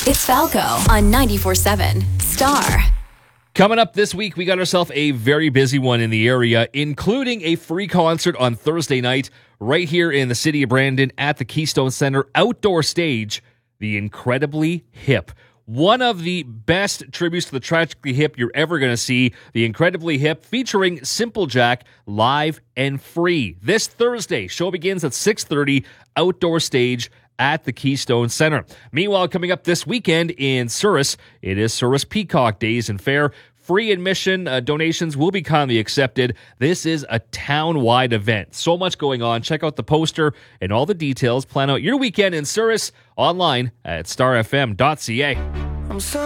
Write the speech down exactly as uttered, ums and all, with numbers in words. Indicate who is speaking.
Speaker 1: It's Falco on ninety-four seven Star.
Speaker 2: Coming up this week, we got ourselves a very busy one in the area, including a free concert on Thursday night right here in the city of Brandon at the Keystone Center outdoor stage, The Incredibly Hip. One of the best tributes to the Tragically Hip you're ever going to see, The Incredibly Hip, featuring Simple Jack, live and free. This Thursday, show begins at six thirty, outdoor stage at the Keystone Center. Meanwhile, coming up this weekend in Souris, it is Souris Peacock Days and Fair. Free admission uh, donations will be kindly accepted. This is a town-wide event. So much going on. Check out the poster and all the details. Plan out your weekend in Souris online at star f m dot c a.
Speaker 3: I'm sorry.